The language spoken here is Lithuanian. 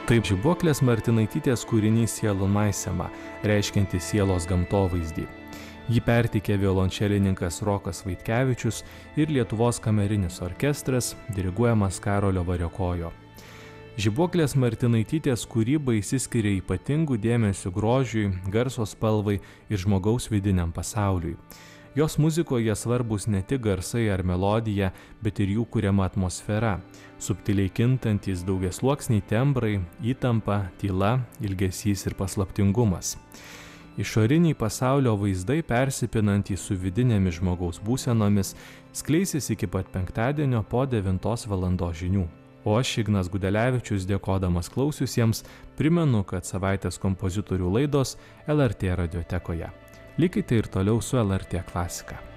Taip Žibuoklės Martinaitytės kūrinys Sielų maisema, reiškianti sielos gamtovaizdį. Jį perteikė violončelininkas Rokas Vaitkevičius ir Lietuvos kamerinis orkestras, diriguojamas Karolio Variakojo. Žibuoklės Martinaitytės kūryba išsiskiria ypatingų dėmesių grožiui, garso spalvai ir žmogaus vidiniam pasauliui. Jos muzikoje svarbus ne tik garsai ar melodija, bet ir jų kuriama atmosfera, subtiliai kintantis daugiasluoksniai tembrai, įtampa, tyla, ilgesys ir paslaptingumas. Išoriniai pasaulio vaizdai persipinantys su vidinėmis žmogaus būsenomis skleisis iki pat penktadienio po 9 valandos žinių. O aš, Ignas Gudelevičius, dėkodamas klausiusiems, primenu, kad savaitės kompozitorių laidos LRT radiotekoje. Likite ir toliau su LRT klasika.